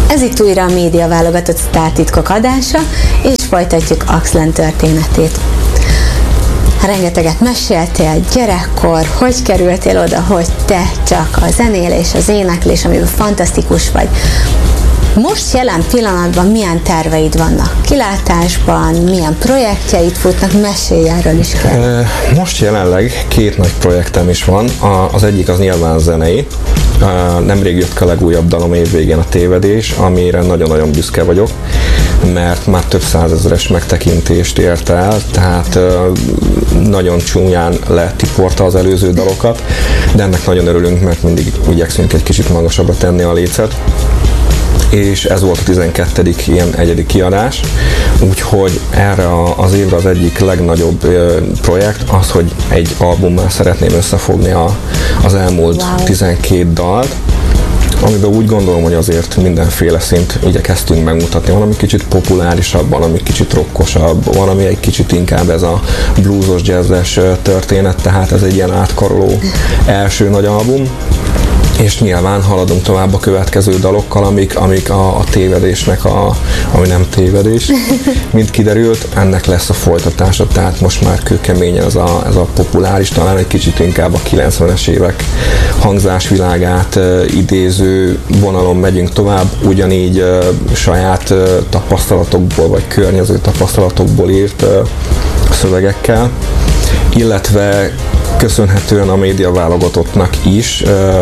Ez itt újra a média válogatott sztártitkok adása, és folytatjuk Axlen történetét. Rengeteget meséltél, gyerekkor, hogy kerültél oda, hogy te csak a zenélés, az éneklés, amiben fantasztikus vagy. Most jelen pillanatban milyen terveid vannak? Kilátásban, milyen projektjeid futnak? Mesélj erről is kell. Most jelenleg 2 nagy projektem is van. Az egyik az nyilván zenei. Nemrég jött a legújabb dalom évvégén, a Tévedés, amire nagyon-nagyon büszke vagyok, mert már több százezeres megtekintést ért el, tehát nagyon csúnyán letiporta az előző dalokat, de ennek nagyon örülünk, mert mindig igyekszünk egy kicsit magasabbra tenni a lécet. És ez volt a 12. ilyen egyedi kiadás, úgyhogy erre az évre az egyik legnagyobb projekt az, hogy egy albummal szeretném összefogni az elmúlt 12 dalt, amiben úgy gondolom, hogy azért mindenféle szint igyekeztünk megmutatni. Van, ami kicsit populárisabb, van, ami kicsit rockosabb, van, ami egy kicsit inkább ez a bluesos, jazzes történet, tehát ez egy ilyen átkaroló első nagy album. És nyilván haladunk tovább a következő dalokkal, amik a tévedésnek, ami nem tévedés, mint kiderült, ennek lesz a folytatása, tehát most már kőkeményen ez a populáris, talán egy kicsit inkább a 90-es évek hangzásvilágát idéző vonalon megyünk tovább, ugyanígy saját tapasztalatokból, vagy környező tapasztalatokból írt szövegekkel, illetve köszönhetően a média válogatottnak is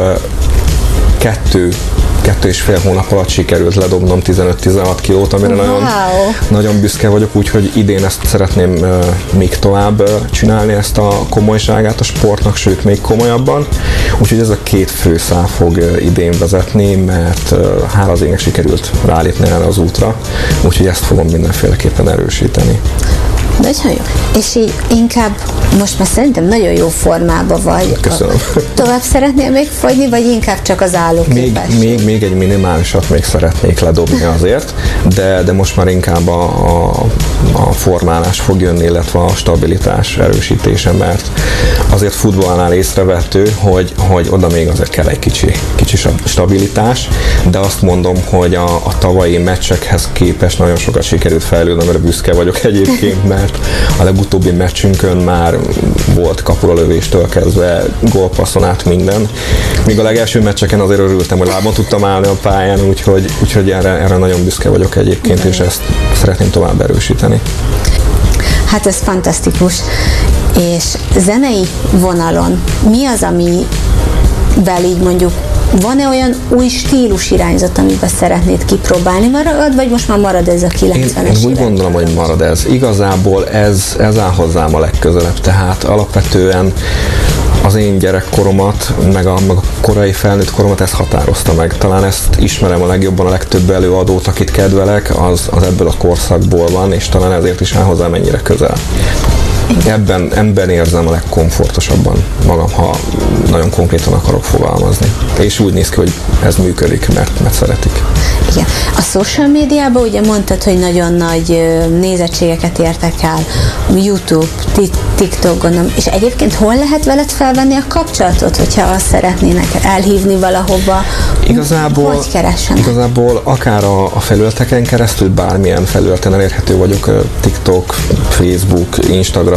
2,5 hónap alatt sikerült ledobnom 15-16 kilót, amire nagyon büszke vagyok, úgyhogy idén ezt szeretném még tovább csinálni, ezt a komolyságát a sportnak, sőt még komolyabban. Úgyhogy ez a 2 főszál fog idén vezetni, mert hála az égnek sikerült rálépni erre az útra, úgyhogy ezt fogom mindenféleképpen erősíteni. Nagyon jó. És így inkább most már szerintem nagyon jó formában vagy. Köszönöm. Tovább szeretnél még fogyni, vagy inkább csak az állóképesség? Még egy minimálisat még szeretnék ledobni azért, de most már inkább a formálás fog jönni, illetve a stabilitás erősítése, mert azért futballnál észrevettő, hogy oda még azért kell egy kicsi stabilitás, de azt mondom, hogy a tavalyi meccsekhez képest nagyon sokat sikerült fejlődni, amire büszke vagyok egyébként, mert a legutóbbi meccsünkön már volt kapuralövéstől kezdve gólpasszon át minden. Míg a legelső meccseken azért örültem, hogy lábon tudtam állni a pályán, úgyhogy erre nagyon büszke vagyok egyébként, és ezt szeretném tovább erősíteni. Hát ez fantasztikus. És zenei vonalon mi az, amivel így mondjuk van-e olyan új stílus irányzat, amiben szeretnéd kipróbálni? Marad, vagy most már marad ez a 90-es évek? Én úgy gondolom, hogy marad ez. Igazából ez áll hozzám a legközelebb. Tehát alapvetően az én gyerekkoromat, meg a korai felnőtt koromat ez határozta meg. Talán ezt ismerem a legjobban, a legtöbb előadót, akit kedvelek, az ebből a korszakból van, és talán ezért is áll hozzám ennyire közel. Ebben érzem a legkomfortosabban magam, ha nagyon konkrétan akarok fogalmazni. És úgy néz ki, hogy ez működik, mert szeretik. Igen. A social médiában ugye mondtad, hogy nagyon nagy nézettségeket értek el, YouTube, TikTok, gondolom, és egyébként hol lehet veled felvenni a kapcsolatot, hogyha azt szeretnének elhívni valahova? Hogy keressenek? Igazából akár a felületeken keresztül, bármilyen felületen elérhető vagyok, TikTok, Facebook, Instagram,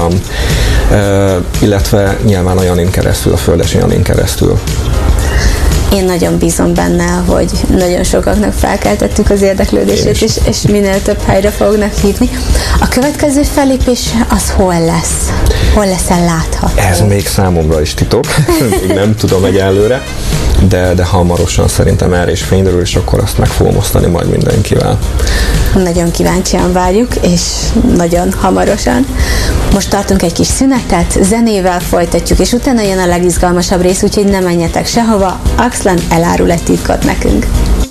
illetve nyilván a Janin keresztül, a Földesi Janin keresztül. Én nagyon bízom benne, hogy nagyon sokaknak felkeltettük az érdeklődését, és minél több helyre fognak hívni. A következő fellépés az hol lesz? Hol leszel látható? Ez még számomra is titok, még nem tudom egyelőre, de hamarosan szerintem erre is fényderül, és akkor azt meg fogom osztani majd mindenkivel. Nagyon kíváncsian várjuk, és nagyon hamarosan. Most tartunk egy kis szünetet, zenével folytatjuk, és utána jön a legizgalmasabb rész, úgyhogy ne menjetek sehova, Axlen elárul egy titkot nekünk.